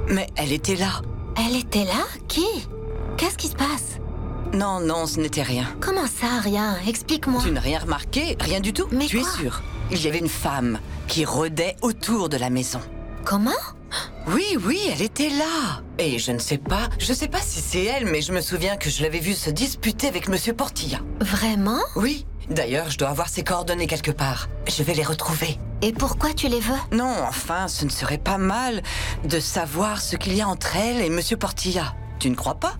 Mais elle était là. Elle était là? Qui? Qu'est-ce qui se passe? Non, non, ce n'était rien. Comment ça, rien? Explique-moi. Tu n'as rien remarqué? Rien du tout? Mais tu quoi? es sûre? Il y avait une femme qui rôdait autour de la maison. Comment? Oui, oui, elle était là. Et je ne sais pas si c'est elle, mais je me souviens que je l'avais vue se disputer avec Monsieur Portilla. Vraiment? Oui, d'ailleurs, je dois avoir ses coordonnées quelque part. Je vais les retrouver. Et pourquoi tu les veux? Non, enfin, ce ne serait pas mal de savoir ce qu'il y a entre elle et Monsieur Portilla. Tu ne crois pas?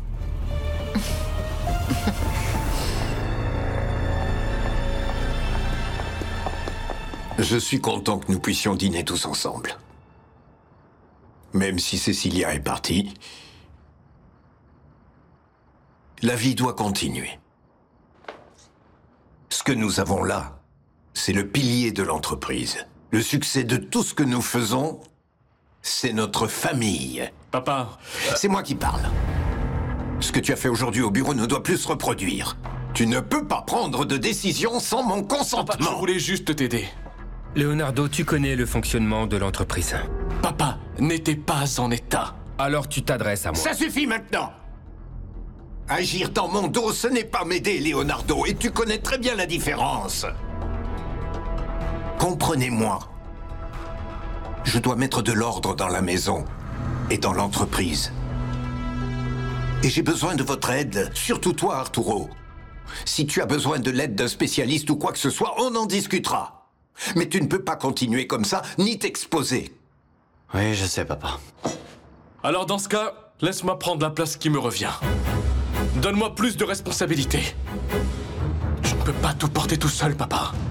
Je suis content que nous puissions dîner tous ensemble. Même si Cecilia est partie, la vie doit continuer. Ce que nous avons là, c'est le pilier de l'entreprise. Le succès de tout ce que nous faisons, c'est notre famille. Papa... C'est moi qui parle. Ce que tu as fait aujourd'hui au bureau ne doit plus se reproduire. Tu ne peux pas prendre de décision sans mon consentement. Papa, je voulais juste t'aider. Leonardo, tu connais le fonctionnement de l'entreprise. Papa n'était pas en état. Alors tu t'adresses à moi. Ça suffit maintenant! Agir dans mon dos, ce n'est pas m'aider, Leonardo, et tu connais très bien la différence. Comprenez-moi. Je dois mettre de l'ordre dans la maison et dans l'entreprise. Et j'ai besoin de votre aide, surtout toi, Arturo. Si tu as besoin de l'aide d'un spécialiste ou quoi que ce soit, on en discutera. Mais tu ne peux pas continuer comme ça, ni t'exposer. Oui, je sais, papa. Alors dans ce cas, laisse-moi prendre la place qui me revient. Donne-moi plus de responsabilités. Je ne peux pas tout porter tout seul, papa.